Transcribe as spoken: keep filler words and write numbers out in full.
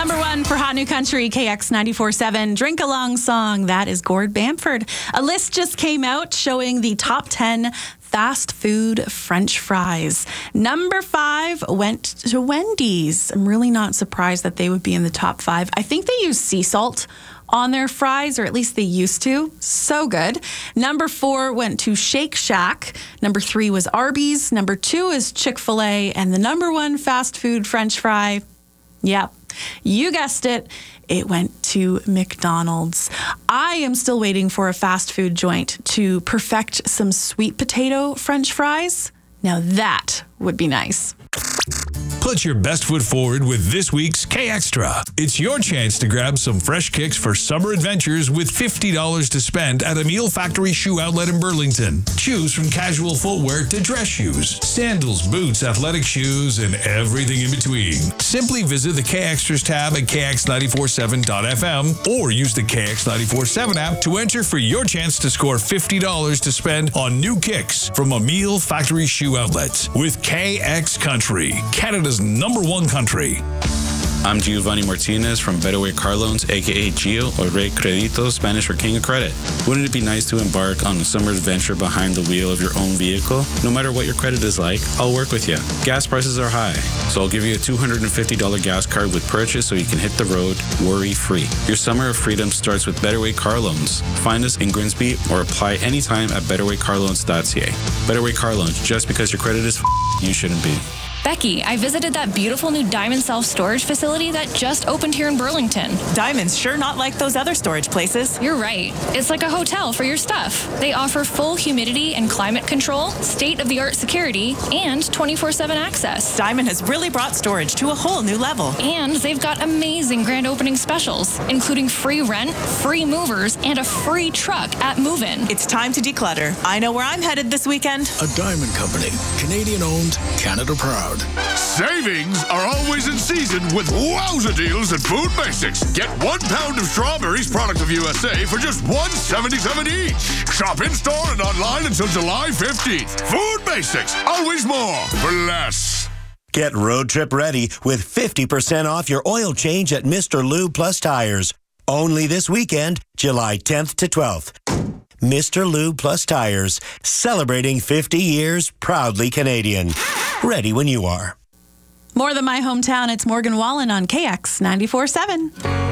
Number one for Hot New Country, K X ninety-four point seven. Drink Along Song. That is Gord Bamford. A list just came out showing the top ten fast food French fries. Number five went to Wendy's. I'm really not surprised that they would be in the top five. I think they use sea salt on their fries, or at least they used to. So good. Number four went to Shake Shack. Number three was Arby's. Number two is Chick-fil-A. And the number one fast food French fry, yep, you guessed it, it went to McDonald's. I am still waiting for a fast food joint to perfect some sweet potato French fries. Now that would be nice. Put your best foot forward with this week's K-Extra. It's your chance to grab some fresh kicks for summer adventures with fifty dollars to spend at Emile Factory Shoe Outlet in Burlington. Choose from casual footwear to dress shoes, sandals, boots, athletic shoes, and everything in between. Simply visit the K-Extras tab at K X nine four seven dot F M or use the K X nine four seven app to enter for your chance to score fifty dollars to spend on new kicks from Emile Factory Shoe Outlet with K X Country, Canada's number one country. I'm Giovanni Martinez from Better Way Car Loans, aka Gio, or Rey Credito, Spanish for King of Credit. Wouldn't it be nice to embark on a summer adventure behind the wheel of your own vehicle? No matter what your credit is like, I'll work with you. Gas prices are high, so I'll give you a two hundred fifty dollars gas card with purchase so you can hit the road worry-free. Your summer of freedom starts with Better Way Car Loans. Find us in Grimsby or apply anytime at better way car loans dot c a. Better Way Car Loans, just because your credit is f***, you shouldn't be. Becky, I visited that beautiful new Diamond self-storage facility that just opened here in Burlington. Diamond's sure not like those other storage places. You're right. It's like a hotel for your stuff. They offer full humidity and climate control, state-of-the-art security, and twenty-four seven access. Diamond has really brought storage to a whole new level. And they've got amazing grand opening specials, including free rent, free movers, and a free truck at move-in. It's time to declutter. I know where I'm headed this weekend. A Diamond Company. Canadian-owned, Canada proud. Savings are always in season with wowza deals at Food Basics. Get one pound of strawberries, product of U S A, for just one seventy-seven each. Shop in-store and online until July fifteenth. Food Basics, always more for less. Get road trip ready with fifty percent off your oil change at Mister Lube Plus Tires. Only this weekend, July tenth to twelfth. Mister Lube Plus Tires, celebrating fifty years, proudly Canadian. Ready when you are. More than my hometown, it's Morgan Wallen on K X ninety-four point seven.